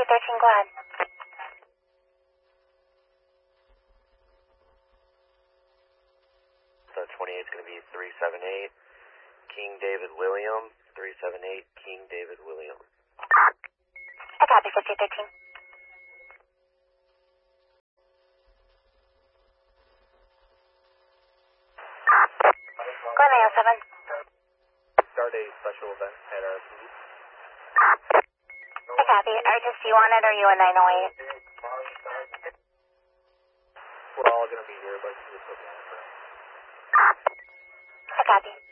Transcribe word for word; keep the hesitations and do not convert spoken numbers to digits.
thirteen, go ahead. So twenty-eight is going to be three seven eight, King David William, three seven eight, King David William. I copy, fifty thirteen. Go ahead, nine oh seven. Start a special event at our police. I copy. Are just you on it or you a nine oh eight? We're all going to be here, but it's okay. I copy.